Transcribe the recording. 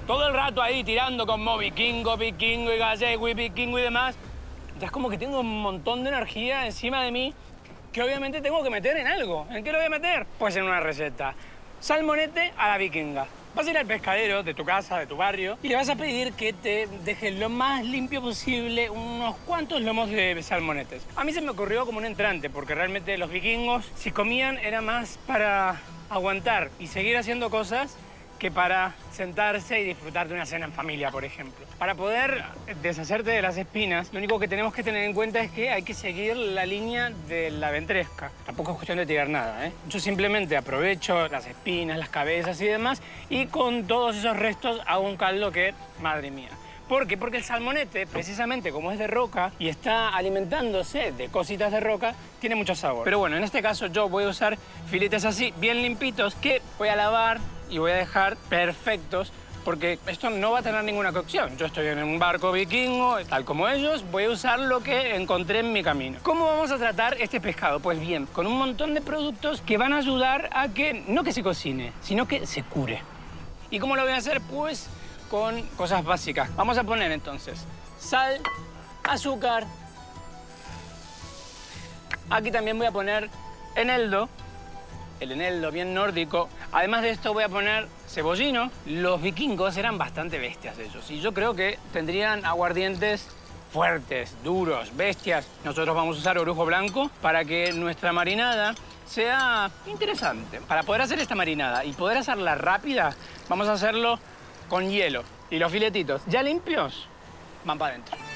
todo el rato ahí tirando como vikingo y gallego y vikingo y demás, ya es como que tengo un montón de energía encima de mí que obviamente tengo que meter en algo. ¿En qué lo voy a meter? Pues en una receta. Salmonete a la vikinga. Vas a ir al pescadero de tu casa, de tu barrio, y le vas a pedir que te deje lo más limpio posible unos cuantos lomos de salmonetes. A mí se me ocurrió como un entrante, porque realmente los vikingos, si comían, era más para aguantar y seguir haciendo cosas que para sentarse y disfrutar de una cena en familia, por ejemplo. Para poder deshacerte de las espinas, lo único que tenemos que tener en cuenta es que hay que seguir la línea de la ventresca. Tampoco es cuestión de tirar nada, ¿eh? Yo simplemente aprovecho las espinas, las cabezas y demás, y con todos esos restos hago un caldo que, madre mía. ¿Por qué? Porque el salmonete, precisamente como es de roca y está alimentándose de cositas de roca, tiene mucho sabor. Pero bueno, en este caso yo voy a usar filetes así, bien limpitos, que voy a lavar y voy a dejar perfectos, porque esto no va a tener ninguna cocción. Yo estoy en un barco vikingo, tal como ellos, voy a usar lo que encontré en mi camino. ¿Cómo vamos a tratar este pescado? Pues bien, con un montón de productos que van a ayudar a que, no que se cocine, sino que se cure. ¿Y cómo lo voy a hacer? Pues con cosas básicas. Vamos a poner entonces sal, azúcar. Aquí también voy a poner eneldo, el eneldo bien nórdico. Además de esto voy a poner cebollino. Los vikingos eran bastante bestias ellos y yo creo que tendrían aguardientes fuertes, duros, bestias. Nosotros vamos a usar orujo blanco para que nuestra marinada sea interesante. Para poder hacer esta marinada y poder hacerla rápida, vamos a hacerlo con hielo. Y los filetitos ya limpios van para adentro.